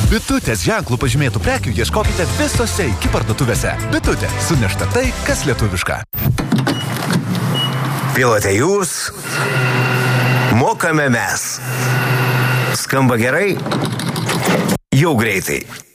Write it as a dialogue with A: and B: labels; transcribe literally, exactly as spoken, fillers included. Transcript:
A: Bitutės ženklų pažymėtų prekių ieškokite visose iki parduotuvėse. Bitutė, sunešta tai, kas lietuviška.
B: Pilote jūs, mokame mes. Skamba gerai? Jau greitai.